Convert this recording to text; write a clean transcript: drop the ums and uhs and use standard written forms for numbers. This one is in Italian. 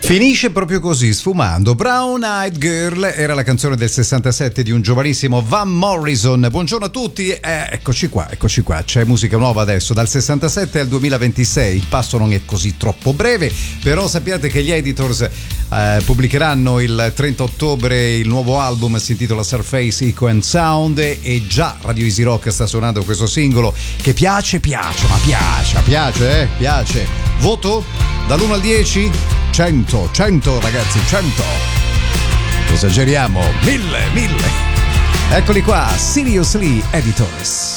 Finisce proprio così, sfumando. Brown Eyed Girl era la canzone del 67 di un giovanissimo Van Morrison. Buongiorno a tutti, eccoci qua. C'è musica nuova adesso, dal 67 al 2026. Il passo non è così troppo breve, però sappiate che gli Editors pubblicheranno il 30 ottobre il nuovo album, si intitola Surface Echo and Sound, e già Radio Easy Rock sta suonando questo singolo che piace. Voto dall'1 al 10? 100 ragazzi, 100. Esageriamo, 1000. Eccoli qua, Seriously Editors.